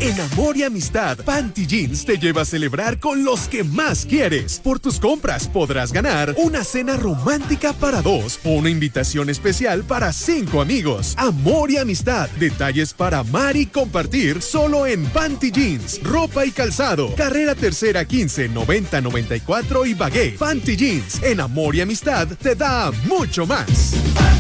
En Amor y Amistad, Panty Jeans te lleva a celebrar con los que más quieres. Por tus compras podrás ganar una cena romántica para 2 o una invitación especial para 5 amigos. Amor y Amistad, detalles para amar y compartir solo en Panty Jeans, ropa y calzado. Carrera Tercera 15 90 94 y Bagué. Panty Jeans, en Amor y Amistad te da mucho más.